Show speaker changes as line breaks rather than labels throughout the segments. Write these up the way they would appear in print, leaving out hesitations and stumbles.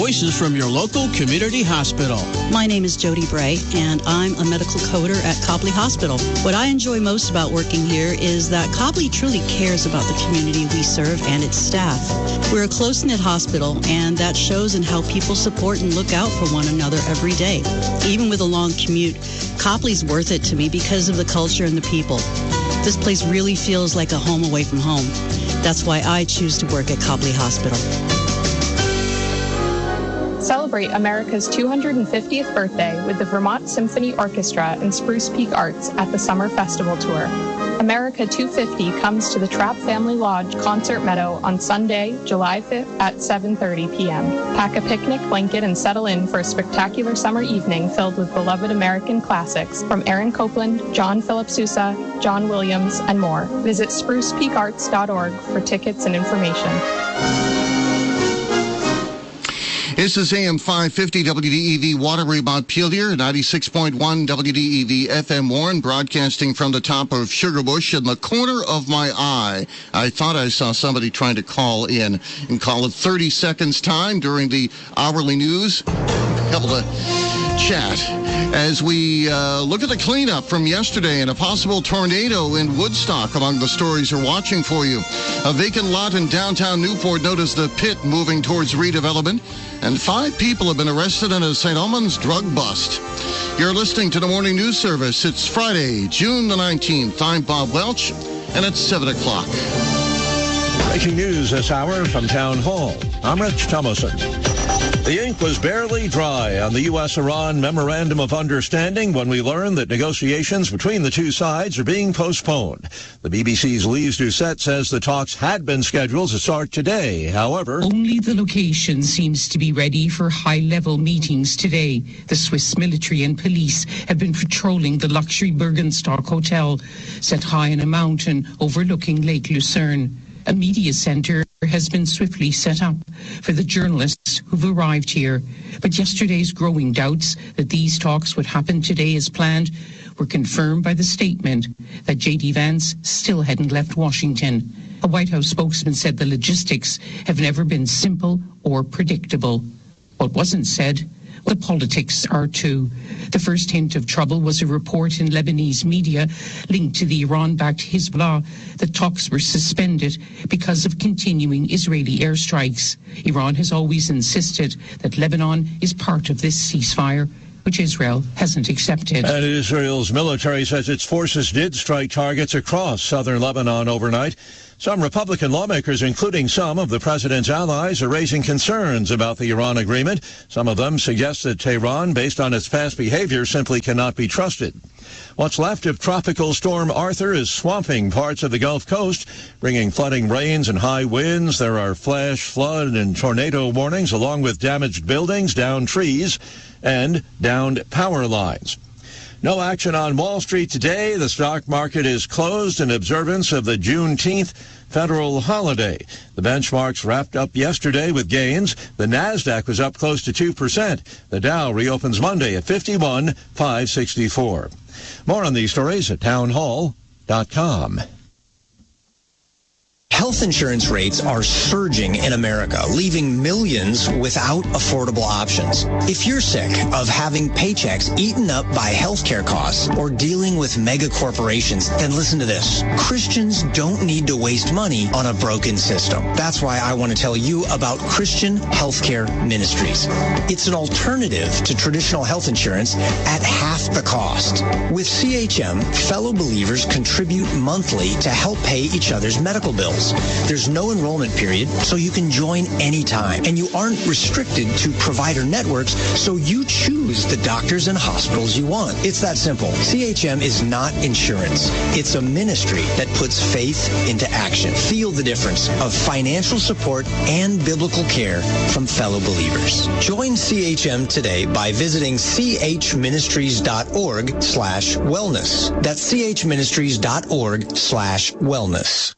Voices from your local community hospital.
My name is Jody Bray, and I'm a medical coder at Copley Hospital. What I enjoy most about working here is that Copley truly cares about the community we serve and its staff. We're a close-knit hospital, and that shows in how people support and look out for one another every day. Even with a long commute, Copley's worth it to me because of the culture and the people. This place really feels like a home away from home. That's why I choose to work at Copley Hospital.
Celebrate America's 250th birthday with the Vermont Symphony Orchestra and Spruce Peak Arts at the Summer Festival Tour. America 250 comes to the Trapp Family Lodge Concert Meadow on Sunday, July 5th at 7:30 p.m. Pack a picnic blanket and settle in for a spectacular summer evening filled with beloved American classics from Aaron Copland, John Philip Sousa, John Williams, and more. Visit sprucepeakarts.org for tickets and information.
This is AM 550 WDEV Waterbury Montpelier, 96.1 WDEV FM Warren, broadcasting from the top of Sugarbush. In the corner of my eye, I thought I saw somebody trying to call in and call it 30 seconds time during the hourly news. Able to chat as we look at the cleanup from yesterday and a possible tornado in Woodstock among the stories we're watching for you. A vacant lot in downtown Newport known as the Pit moving towards redevelopment. And 5 people have been arrested in a St. Albans drug bust. You're listening to the Morning News Service. It's Friday, June the 19th. I'm Bob Welch, and it's 7 o'clock.
Breaking news this hour from Town Hall. I'm Rich Thomason. The ink was barely dry on the U.S.-Iran Memorandum of Understanding when we learned that negotiations between the two sides are being postponed. The BBC's Lise Doucette says the talks had been scheduled to start today. However,
only the location seems to be ready for high-level meetings today. The Swiss military and police have been patrolling the luxury Bergenstock Hotel, set high on a mountain overlooking Lake Lucerne. A media center has been swiftly set up for the journalists who've arrived here. But yesterday's growing doubts that these talks would happen today as planned were confirmed by the statement that J.D. Vance still hadn't left Washington. A White House spokesman said the logistics have never been simple or predictable. What wasn't said, the politics are too. The first hint of trouble was a report in Lebanese media linked to the Iran-backed Hezbollah that talks were suspended because of continuing Israeli airstrikes. Iran has always insisted that Lebanon is part of this ceasefire, which Israel hasn't accepted.
And Israel's military says its forces did strike targets across southern Lebanon overnight. Some Republican lawmakers, including some of the president's allies, are raising concerns about the Iran agreement. Some of them suggest that Tehran, based on its past behavior, simply cannot be trusted. What's left of Tropical Storm Arthur is swamping parts of the Gulf Coast, bringing flooding rains and high winds. There are flash, flood, and tornado warnings, along with damaged buildings, downed trees, and downed power lines. No action on Wall Street today. The stock market is closed in observance of the Juneteenth federal holiday. The benchmarks wrapped up yesterday with gains. The Nasdaq was up close to 2%. The Dow reopens Monday at 51,564. More on these stories at townhall.com.
Health insurance rates are surging in America, leaving millions without affordable options. If you're sick of having paychecks eaten up by healthcare costs or dealing with mega corporations, then listen to this. Christians don't need to waste money on a broken system. That's why I want to tell you about Christian Healthcare Ministries. It's an alternative to traditional health insurance at half the cost. With CHM, fellow believers contribute monthly to help pay each other's medical bills. There's no enrollment period, so you can join anytime. And you aren't restricted to provider networks, so you choose the doctors and hospitals you want. It's that simple. CHM is not insurance. It's a ministry that puts faith into action. Feel the difference of financial support and biblical care from fellow believers. Join CHM today by visiting chministries.org/wellness. That's chministries.org/wellness.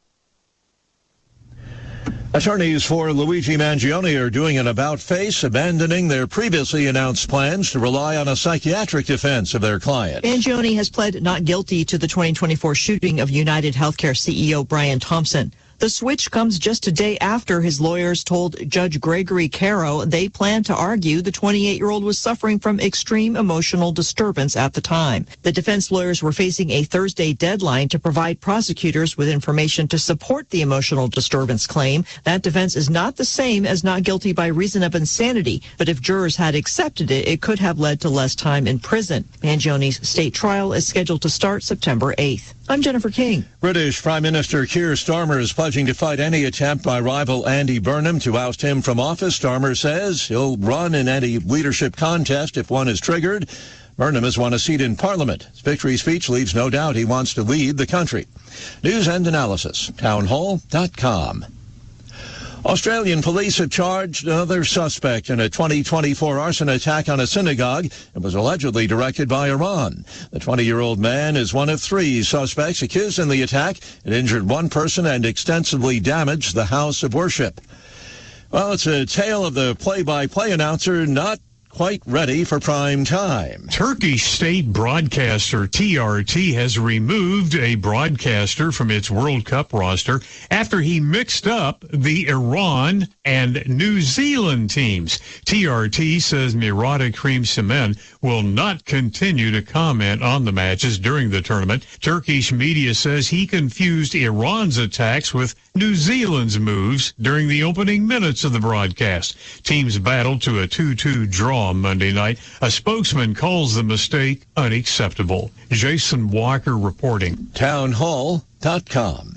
Attorneys for Luigi Mangione are doing an about-face, abandoning their previously announced plans to rely on a psychiatric defense of their client.
Mangione has pled not guilty to the 2024 shooting of United Healthcare CEO Brian Thompson. The switch comes just a day after his lawyers told Judge Gregory Caro they plan to argue the 28-year-old was suffering from extreme emotional disturbance at the time. The defense lawyers were facing a Thursday deadline to provide prosecutors with information to support the emotional disturbance claim. That defense is not the same as not guilty by reason of insanity, but if jurors had accepted it, it could have led to less time in prison. Mangioni's state trial is scheduled to start September 8th. I'm Jennifer King.
British Prime Minister Keir Starmer is pledging to fight any attempt by rival Andy Burnham to oust him from office. Starmer says he'll run in any leadership contest if one is triggered. Burnham has won a seat in Parliament. His victory speech leaves no doubt he wants to lead the country. News and analysis, townhall.com. Australian police have charged another suspect in a 2024 arson attack on a synagogue. It was allegedly directed by Iran. The 20-year-old man is one of 3 suspects accused in the attack. It injured one person and extensively damaged the house of worship. Well, it's a tale of the play-by-play announcer not quite ready for prime time.
Turkish state broadcaster TRT has removed a broadcaster from its World Cup roster after he mixed up the Iran and New Zealand teams. TRT says Mirada Krem will not continue to comment on the matches during the tournament. Turkish media says he confused Iran's attacks with New Zealand's moves during the opening minutes of the broadcast. Teams battled to a 2-2 draw Monday night. A spokesman calls the mistake unacceptable. Jason Walker reporting.
Townhall.com.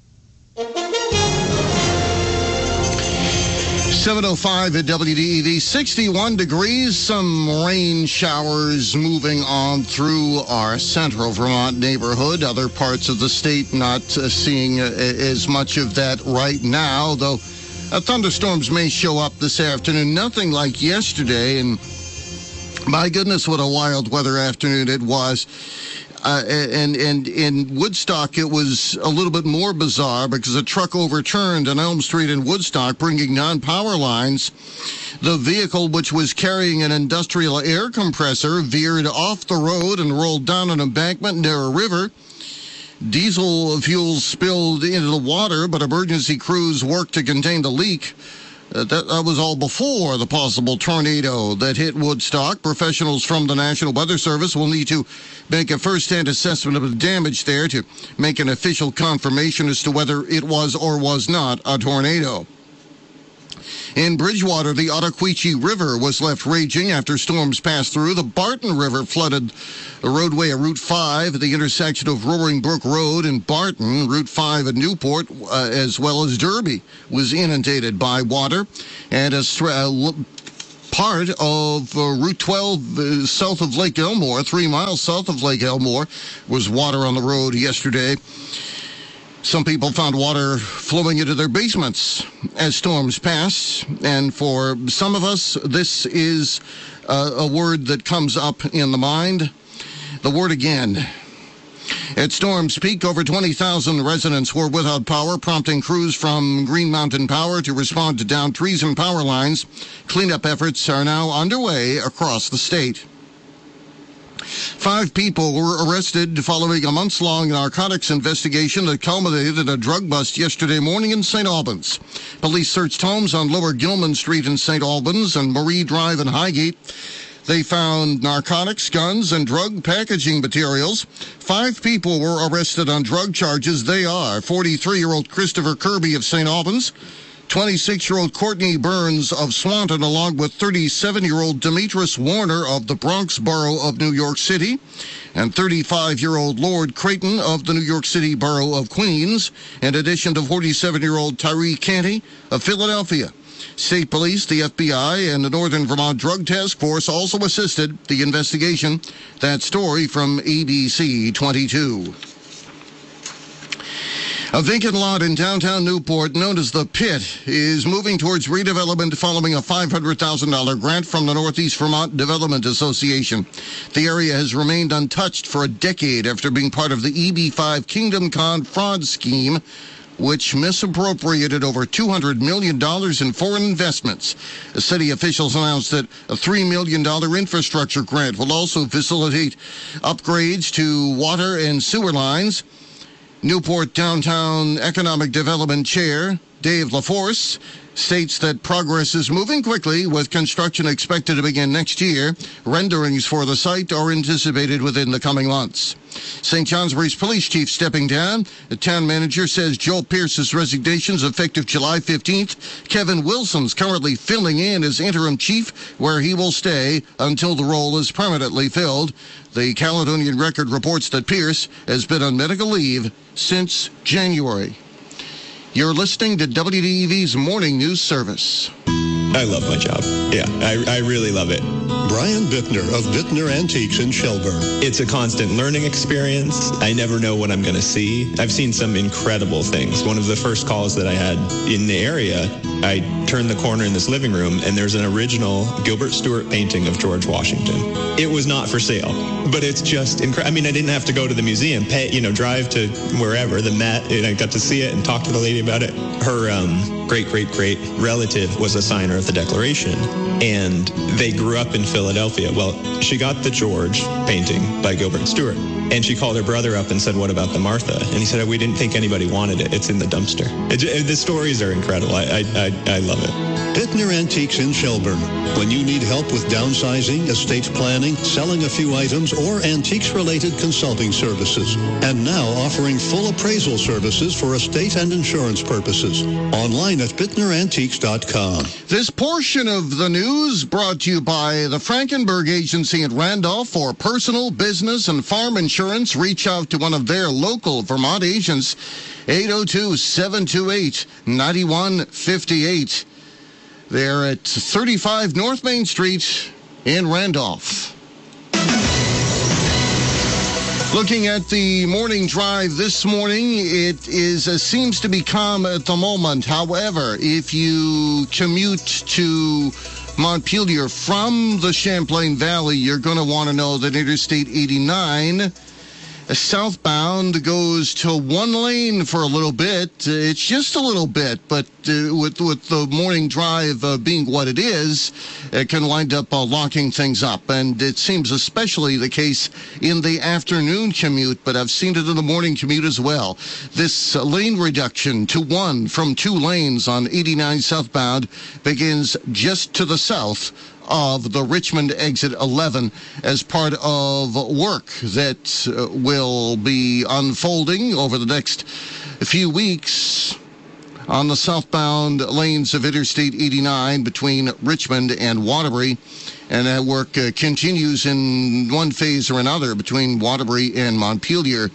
7:05 at WDEV, 61 degrees, some rain showers moving on through our central Vermont neighborhood. Other parts of the state not seeing as much of that right now, though thunderstorms may show up this afternoon. Nothing like yesterday, and my goodness, what a wild weather afternoon it was. And in Woodstock, it was a little bit more bizarre because a truck overturned on Elm Street in Woodstock, bringing non-power lines. The vehicle, which was carrying an industrial air compressor, veered off the road and rolled down an embankment near a river. Diesel fuel spilled into the water, but emergency crews worked to contain the leak. That was all before the possible tornado that hit Woodstock. Professionals from the National Weather Service will need to make a first-hand assessment of the damage there to make an official confirmation as to whether it was or was not a tornado. In Bridgewater, the Ottaquechee River was left raging after storms passed through. The Barton River flooded the roadway at Route 5 at the intersection of Roaring Brook Road and Barton. Route 5 at Newport, as well as Derby, was inundated by water. And a part of Route 12 south of Lake Elmore, 3 miles south of Lake Elmore, was water on the road yesterday. Some people found water flowing into their basements as storms passed. And for some of us, this is a word that comes up in the mind. The word again. At Storm's peak, over 20,000 residents were without power, prompting crews from Green Mountain Power to respond to downed trees and power lines. Cleanup efforts are now underway across the state. 5 people were arrested following a months-long narcotics investigation that culminated in a drug bust yesterday morning in St. Albans. Police searched homes on Lower Gilman Street in St. Albans and Marie Drive in Highgate. They found narcotics, guns, and drug packaging materials. 5 people were arrested on drug charges. They are 43-year-old Christopher Kirby of St. Albans, 26-year-old Courtney Burns of Swanton, along with 37-year-old Demetris Warner of the Bronx Borough of New York City, and 35-year-old Lord Creighton of the New York City Borough of Queens, in addition to 47-year-old Tyree Canty of Philadelphia. State Police, the FBI, and the Northern Vermont Drug Task Force also assisted the investigation. That story from ABC 22. A vacant lot in downtown Newport, known as The Pit, is moving towards redevelopment following a $500,000 grant from the Northeast Vermont Development Association. The area has remained untouched for a decade after being part of the EB5 Kingdom Con fraud scheme, which misappropriated over $200 million in foreign investments. The city officials announced that a $3 million infrastructure grant will also facilitate upgrades to water and sewer lines. Newport Downtown Economic Development Chair Dave LaForce states that progress is moving quickly, with construction expected to begin next year. Renderings for the site are anticipated within the coming months. St. Johnsbury's police chief stepping down. The town manager says Joe Pierce's resignation is effective July 15th. Kevin Wilson's currently filling in as interim chief, where he will stay until the role is permanently filled. The Caledonian Record reports that Pierce has been on medical leave since January. You're listening to WDEV's Morning News Service.
I love my job. Yeah, I really love it.
Brian Bittner of Bittner Antiques in Shelburne.
It's a constant learning experience. I never know what I'm going to see. I've seen some incredible things. One of the first calls that I had in the area, I turned the corner in this living room, and there's an original Gilbert Stuart painting of George Washington. It was not for sale, but it's just incredible. I mean, I didn't have to go to the museum, drive to wherever, the Met, and I got to see it and talk to the lady about it. Her great-great-great relative was a signer of the Declaration, and they grew up in Philadelphia. Well, she got the George painting by Gilbert Stuart, and she called her brother up and said, "What about the Martha?" And he said, "We didn't think anybody wanted it. It's in the dumpster." The stories are incredible. I love it.
Bittner Antiques in Shelburne. When you need help with downsizing, estate planning, selling a few items, or antiques-related consulting services. And now offering full appraisal services for estate and insurance purposes. Online at BittnerAntiques.com.
This portion of the news brought to you by the Frankenberg Agency in Randolph. For personal, business, and farm insurance, reach out to one of their local Vermont agents, 802-728-9158. They're at 35 North Main Street in Randolph. Looking at the morning drive this morning, it seems to be calm at the moment. However, if you commute to Montpelier from the Champlain Valley, you're going to want to know that Interstate 89 southbound goes to one lane for a little bit. It's just a little bit, but with the morning drive being what it is, it can wind up locking things up. And it seems especially the case in the afternoon commute, but I've seen it in the morning commute as well. This lane reduction to one from two lanes on 89 southbound begins just to the south of the Richmond Exit 11 as part of work that will be unfolding over the next few weeks on the southbound lanes of Interstate 89 between Richmond and Waterbury. And that work continues in one phase or another between Waterbury and Montpelier.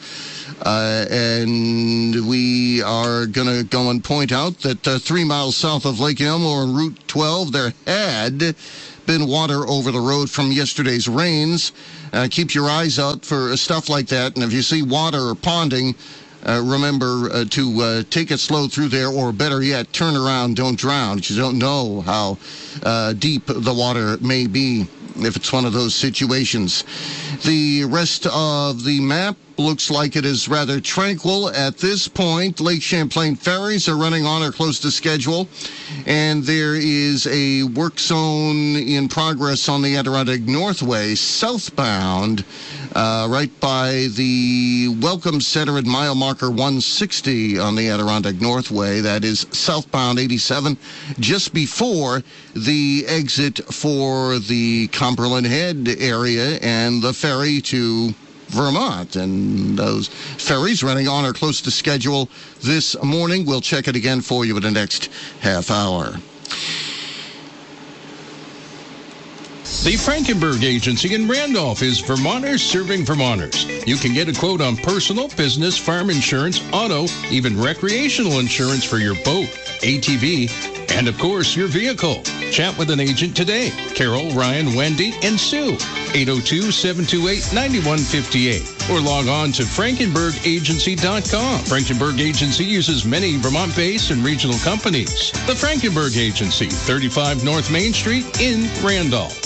And we are going to go and point out that 3 miles south of Lake Elmo on Route 12, there had been water over the road from yesterday's rains. Keep your eyes out for stuff like that. And if you see water or ponding, remember to take it slow through there, or better yet, turn around, don't drown, because you don't know how deep the water may be if it's one of those situations. The rest of the map looks like it is rather tranquil at this point. Lake Champlain ferries are running on or close to schedule, and there is a work zone in progress on the Adirondack Northway southbound, right by the Welcome Center at mile marker 160 on the Adirondack Northway. That is southbound 87, just before the exit for the Cumberland Head area and the ferry to Vermont. And those ferries running on or close to schedule this morning. We'll check it again for you in the next half hour.
The Frankenberg Agency in Randolph is Vermonters serving Vermonters. You can get a quote on personal, business, farm insurance, auto, even recreational insurance for your boat, ATV, and of course your vehicle. Chat with an agent today. Carol, Ryan, Wendy, and Sue. 802-728-9158. Or log on to FrankenbergAgency.com. Frankenberg Agency uses many Vermont-based and regional companies. The Frankenberg Agency, 35 North Main Street in Randolph.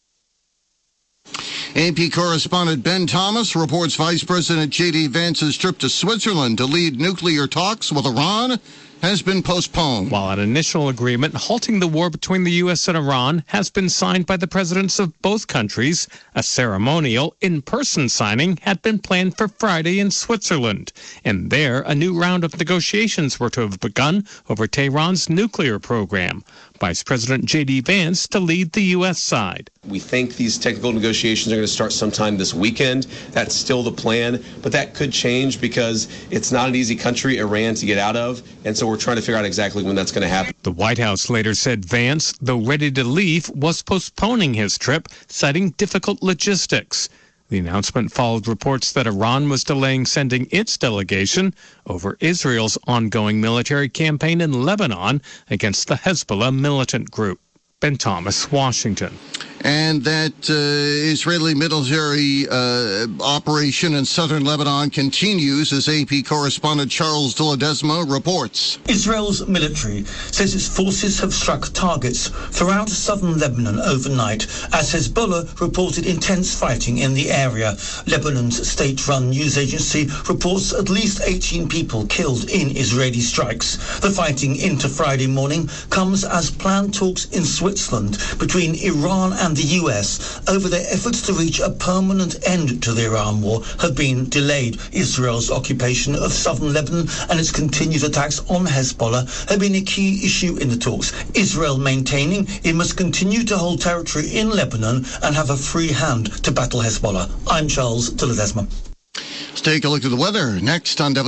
AP correspondent Ben Thomas reports Vice President J.D. Vance's trip to Switzerland to lead nuclear talks with Iran has been postponed.
While an initial agreement halting the war between the U.S. and Iran has been signed by the presidents of both countries, a ceremonial in-person signing had been planned for Friday in Switzerland. And there, a new round of negotiations were to have begun over Tehran's nuclear program. Vice President J.D. Vance to lead the U.S. side.
We think these technical negotiations are going to start sometime this weekend. That's still the plan, but that could change because it's not an easy country, Iran, to get out of, and so we're trying to figure out exactly when that's going to happen.
The White House later said Vance, though ready to leave, was postponing his trip, citing difficult logistics. The announcement followed reports that Iran was delaying sending its delegation over Israel's ongoing military campaign in Lebanon against the Hezbollah militant group. Ben Thomas, Washington.
And that Israeli military operation in southern Lebanon continues, as AP correspondent Charles de Ledesma reports.
Israel's military says its forces have struck targets throughout southern Lebanon overnight, as Hezbollah reported intense fighting in the area. Lebanon's state-run news agency reports at least 18 people killed in Israeli strikes. The fighting into Friday morning comes as planned talks in Switzerland between Iran and the U.S. over their efforts to reach a permanent end to the Iran war have been delayed. Israel's occupation of southern Lebanon and its continued attacks on Hezbollah have been a key issue in the talks. Israel maintaining it must continue to hold territory in Lebanon and have a free hand to battle Hezbollah. I'm Charles de Ledesma.
Let's take a look at the weather next on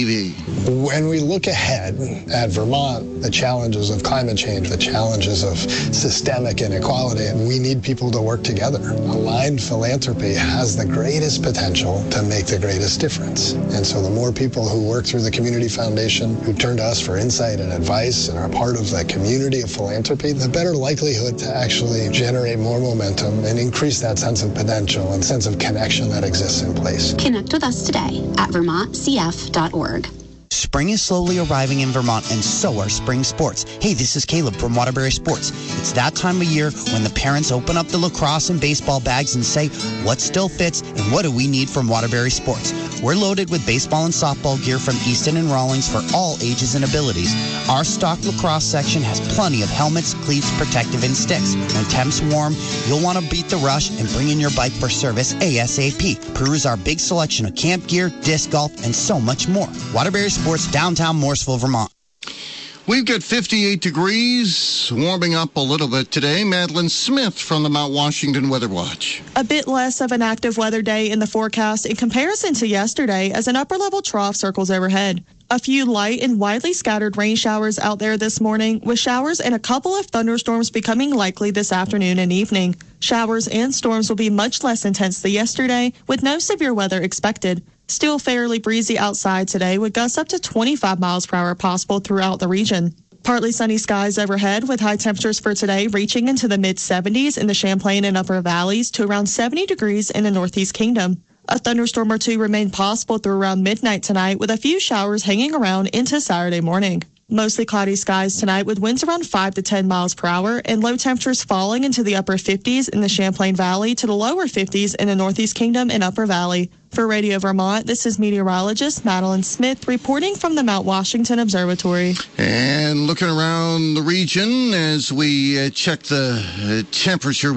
WDEV.
When we look ahead at Vermont, the challenges of climate change, the challenges of systemic inequality, we need people to work together. Aligned philanthropy has the greatest potential to make the greatest difference. And so the more people who work through the Community Foundation, who turn to us for insight and advice and are part of the community of philanthropy, the better likelihood to actually generate more momentum and increase that sense of potential and sense of connection that exists in place.
Connect with us today at vermontcf.org.
Spring is slowly arriving in Vermont, and so are spring sports. Hey, this is Caleb from Waterbury Sports. It's that time of year when the parents open up the lacrosse and baseball bags and say, what still fits and what do we need from Waterbury Sports? We're loaded with baseball and softball gear from Easton and Rawlings for all ages and abilities. Our stock lacrosse section has plenty of helmets, cleats, protective, and sticks. When temps warm, you'll want to beat the rush and bring in your bike for service ASAP. Peruse our big selection of camp gear, disc golf, and so much more. Waterbury Sports, downtown Morrisville, Vermont.
We've got 58 degrees, warming up a little bit today. Madeline Smith from the Mount Washington Weather Watch.
A bit less of an active weather day in the forecast in comparison to yesterday, as an upper-level trough circles overhead. A few light and widely scattered rain showers out there this morning, with showers and a couple of thunderstorms becoming likely this afternoon and evening. Showers and storms will be much less intense than yesterday, with no severe weather expected. Still fairly breezy outside today, with gusts up to 25 miles per hour possible throughout the region. Partly sunny skies overhead, with high temperatures for today reaching into the mid-70s in the Champlain and Upper Valleys to around 70 degrees in the Northeast Kingdom. A thunderstorm or two remain possible through around midnight tonight, with a few showers hanging around into Saturday morning. Mostly cloudy skies tonight, with winds around 5 to 10 miles per hour and low temperatures falling into the upper 50s in the Champlain Valley to the lower 50s in the Northeast Kingdom and Upper Valley. For Radio Vermont, this is meteorologist Madeline Smith reporting from the Mount Washington Observatory.
And looking around the region as we check the temperature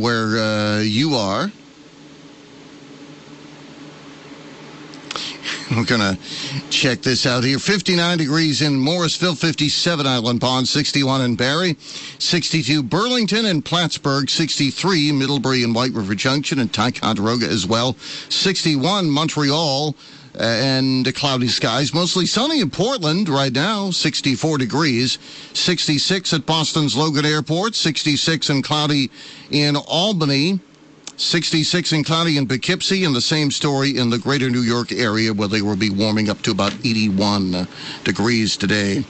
where you are. We're going to check this out here. 59 degrees in Morrisville, 57 Island Pond, 61 in Barrie, 62 Burlington and Plattsburgh, 63 Middlebury and White River Junction and Ticonderoga as well, 61 Montreal, and cloudy skies. Mostly sunny in Portland right now, 64 degrees, 66 at Boston's Logan Airport, 66 and cloudy in Albany, 66 and cloudy in Poughkeepsie, and the same story in the greater New York area, where they will be warming up to about 81 degrees today.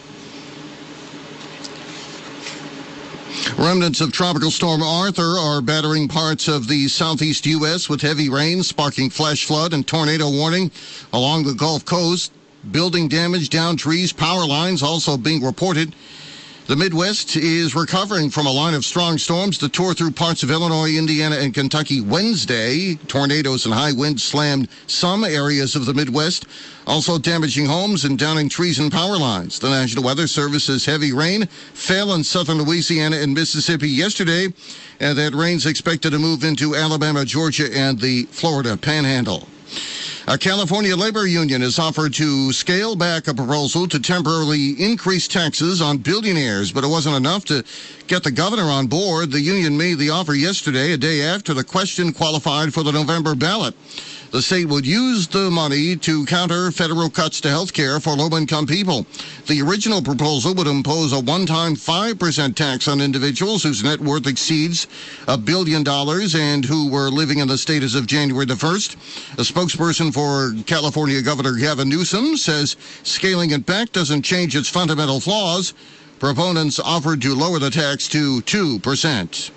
Remnants of Tropical Storm Arthur are battering parts of the southeast U.S. with heavy rain, sparking flash flood and tornado warning along the Gulf Coast. Building damage, downed trees, power lines also being reported. The Midwest is recovering from a line of strong storms that tore through parts of Illinois, Indiana, and Kentucky Wednesday. Tornadoes and high winds slammed some areas of the Midwest, also damaging homes and downing trees and power lines. The National Weather Service's heavy rain fell in southern Louisiana and Mississippi yesterday, and that rain's expected to move into Alabama, Georgia, and the Florida Panhandle. A California labor union has offered to scale back a proposal to temporarily increase taxes on billionaires, but it wasn't enough to get the governor on board. The union made the offer yesterday, a day after the question qualified for the November ballot. The state would use the money to counter federal cuts to health care for low-income people. The original proposal would impose a one-time 5% tax on individuals whose net worth exceeds $1 billion and who were living in the state as of January the 1st. A spokesperson for California Governor Gavin Newsom says scaling it back doesn't change its fundamental flaws. Proponents offered to lower the tax to 2%.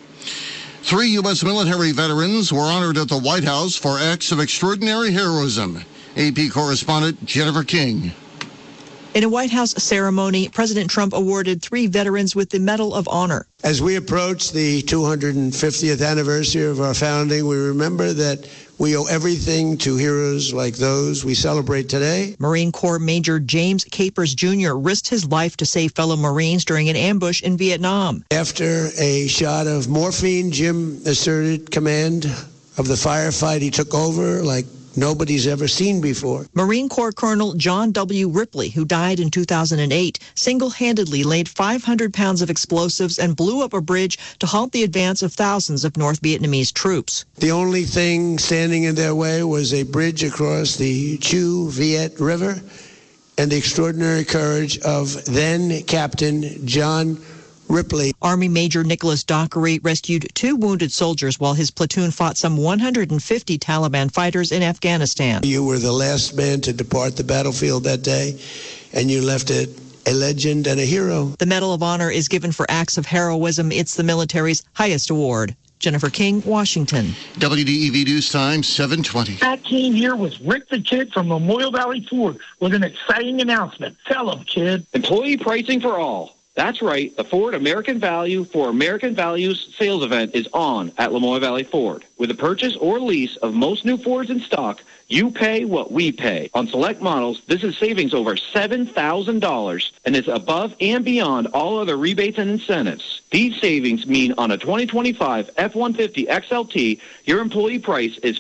3 U.S. military veterans were honored at the White House for acts of extraordinary heroism. AP correspondent Jennifer King.
In a White House ceremony, President Trump awarded 3 veterans with the Medal of Honor.
As we approach the 250th anniversary of our founding, we remember that we owe everything to heroes like those we celebrate today.
Marine Corps Major James Capers Jr. risked his life to save fellow Marines during an ambush in Vietnam.
After a shot of morphine, Jim asserted command of the firefight. He took over like nobody's ever seen before.
Marine Corps Colonel John W. Ripley, who died in 2008, single-handedly laid 500 pounds of explosives and blew up a bridge to halt the advance of thousands of North Vietnamese troops.
The only thing standing in their way was a bridge across the Chu Viet River and the extraordinary courage of then Captain John Ripley.
Army Major Nicholas Dockery rescued 2 wounded soldiers while his platoon fought some 150 Taliban fighters in Afghanistan.
You were the last man to depart the battlefield that day, and you left it a legend and a hero.
The Medal of Honor is given for acts of heroism. It's the military's highest award. Jennifer King, Washington.
WDEV News Time, 7:20.
Pat King here with Rick the Kid from Memorial Valley Ford with an exciting announcement. Tell him, kid.
Employee pricing for all. That's right. The Ford American Value for American Values sales event is on at Lamoille Valley Ford. With the purchase or lease of most new Fords in stock, you pay what we pay. On select models, this is savings over $7,000, and it's above and beyond all other rebates and incentives. These savings mean on a 2025 F-150 XLT, your employee price is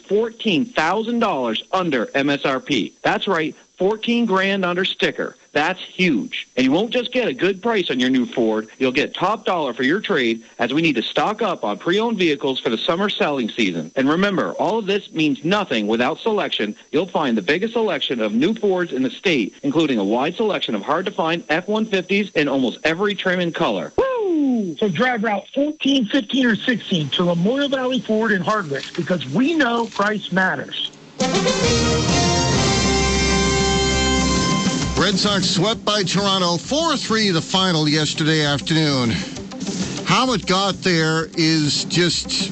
$14,000 under MSRP. That's right, $14,000 under sticker. That's huge. And you won't just get a good price on your new Ford. You'll get top dollar for your trade as we need to stock up on pre-owned vehicles for the summer selling season. And remember, all of this means nothing without selection. You'll find the biggest selection of new Fords in the state, including a wide selection of hard-to-find F-150s in almost every trim and color.
Woo! So drive Route 14, 15, or 16 to Memorial Valley Ford in Hardwick because we know price matters.
Red Sox swept by Toronto 4-3 the final yesterday afternoon. How it got there is just,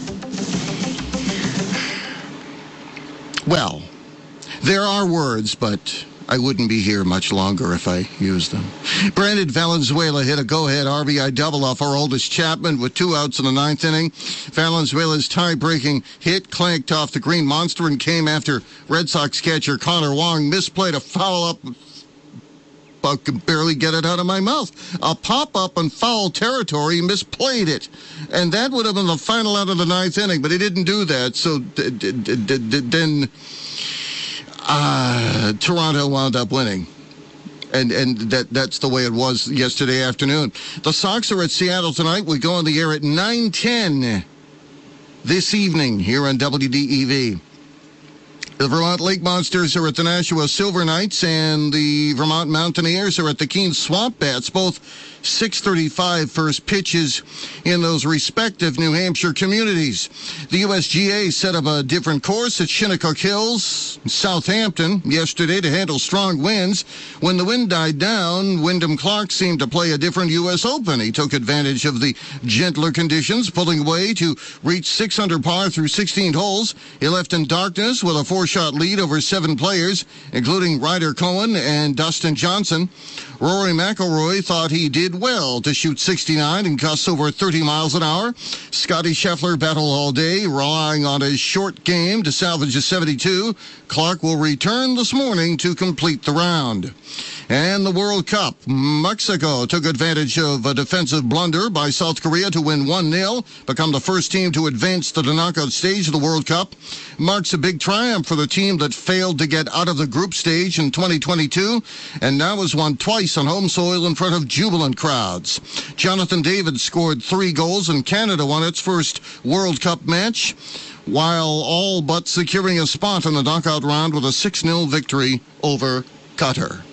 well, there are words, but I wouldn't be here much longer if I used them. Brandon Valenzuela hit a go-ahead RBI double off our oldest Chapman with 2 outs in the 9th inning. Valenzuela's tie-breaking hit clanked off the Green Monster and came after Red Sox catcher Connor Wong misplayed a foul-up. I can barely get it out of my mouth. A pop-up in foul territory, misplayed it. And that would have been the final out of the 9th inning, but he didn't do that. So then Toronto wound up winning. And that's the way it was yesterday afternoon. The Sox are at Seattle tonight. We go on the air at 9:10 this evening here on WDEV. The Vermont Lake Monsters are at the Nashua Silver Knights, and the Vermont Mountaineers are at the Keene Swamp Bats, both 6:35 first pitches in those respective New Hampshire communities. The USGA set up a different course at Shinnecock Hills, Southampton, yesterday to handle strong winds. When the wind died down, Wyndham Clark seemed to play a different U.S. Open. He took advantage of the gentler conditions, pulling away to reach 6 under par through 16 holes. He left in darkness with a 4-shot lead over 7 players, including Ryder Cohen and Dustin Johnson. Rory McIlroy thought he did did well to shoot 69 and gusts over 30 miles an hour. Scotty Scheffler battled all day, relying on his short game to salvage a 72. Clark will return this morning to complete the round. And the World Cup. Mexico took advantage of a defensive blunder by South Korea to win 1-0, become the first team to advance to the knockout stage of the World Cup. Marks a big triumph for the team that failed to get out of the group stage in 2022 and now has won twice on home soil in front of jubilant crowds. Jonathan David scored 3 goals and Canada won its first World Cup match, while all but securing a spot in the knockout round with a 6-0 victory over Qatar.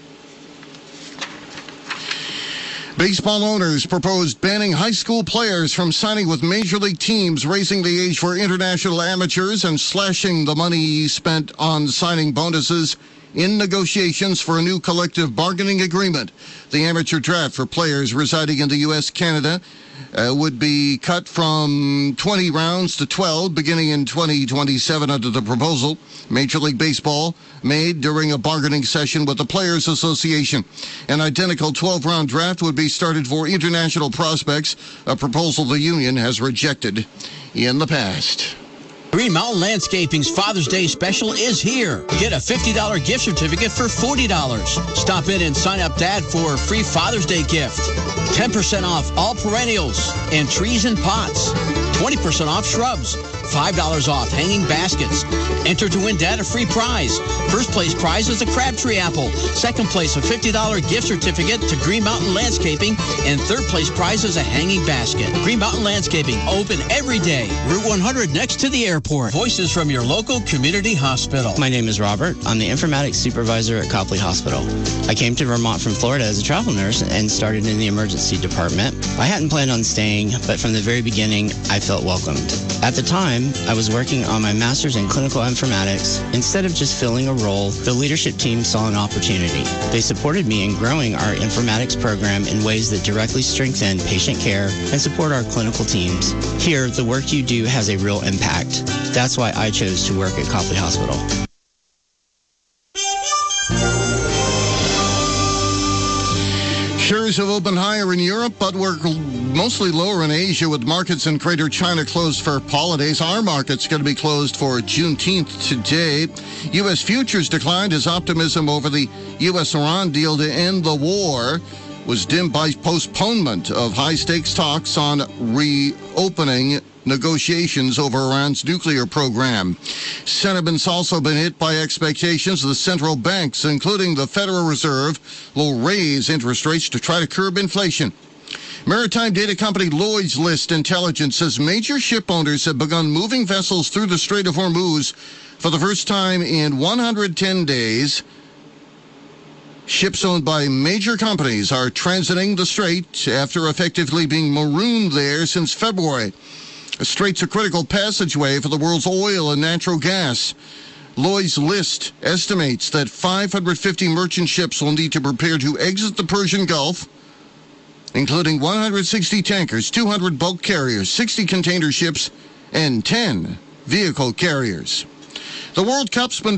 Baseball owners proposed banning high school players from signing with major league teams, raising the age for international amateurs, and slashing the money spent on signing bonuses in negotiations for a new collective bargaining agreement. The amateur draft for players residing in the U.S., Canada, would be cut from 20 rounds to 12 beginning in 2027 under the proposal Major League Baseball made during a bargaining session with the Players Association. An identical 12-round draft would be started for international prospects, a proposal the union has rejected in the past.
Green Mountain Landscaping's Father's Day special is here. Get a $50 gift certificate for $40. Stop in and sign up Dad for a free Father's Day gift. 10% off all perennials and trees and pots. 20% off shrubs. $5 off hanging baskets. Enter to win Dad a free prize. First place prize is a crabtree apple. Second place, a $50 gift certificate to Green Mountain Landscaping. And third place prize is a hanging basket. Green Mountain Landscaping, open every day. Route 100 next to the airport. Voices from your local community hospital.
My name is Robert. I'm the informatics supervisor at Copley Hospital. I came to Vermont from Florida as a travel nurse and started in the emergency department. I hadn't planned on staying, but from the very beginning, I felt welcomed. At the time, I was working on my master's in clinical informatics. Instead of just filling a role, the leadership team saw an opportunity. They supported me in growing our informatics program in ways that directly strengthen patient care and support our clinical teams. Here, the work you do has a real impact. That's why I chose to work at Copley Hospital.
Shares have opened higher in Europe, but were mostly lower in Asia, with markets in Greater China closed for holidays. Our market's going to be closed for Juneteenth today. U.S. futures declined as optimism over the U.S.-Iran deal to end the war was dimmed by postponement of high-stakes talks on reopening negotiations over Iran's nuclear program. Sentiment's also been hit by expectations the central banks, including the Federal Reserve, will raise interest rates to try to curb inflation. Maritime data company Lloyd's List Intelligence says major ship owners have begun moving vessels through the Strait of Hormuz for the first time in 110 days. Ships owned by major companies are transiting the strait after effectively being marooned there since February. The strait's a critical passageway for the world's oil and natural gas. Lloyd's List estimates that 550 merchant ships will need to prepare to exit the Persian Gulf, including 160 tankers, 200 bulk carriers, 60 container ships, and 10 vehicle carriers. The World Cup's been